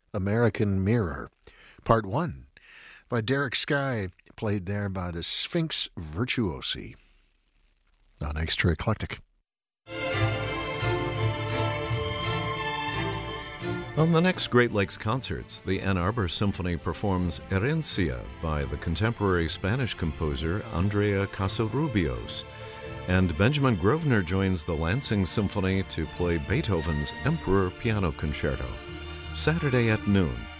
American Mirror, Part 1, by Derek Skye, played there by the Sphinx Virtuosi on Extra Eclectic. On the next Great Lakes concerts, the Ann Arbor Symphony performs Herencia by the contemporary Spanish composer Andrea Casarubios, and Benjamin Grosvenor joins the Lansing Symphony to play Beethoven's Emperor Piano Concerto, Saturday at noon